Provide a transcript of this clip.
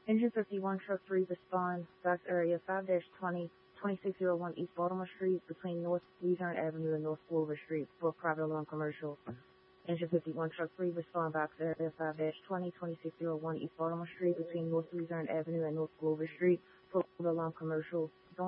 Engine 51, Truck 3, respond, Box Area 5-20, 2601 East Baltimore Street, between North Luzerne Avenue and North Glover Street, for private alarm commercial. Engine 51, Truck 3, respond, Box Area 5-20, 2601 East Baltimore Street, between North Luzerne Avenue and North Glover Street, for private alarm commercial.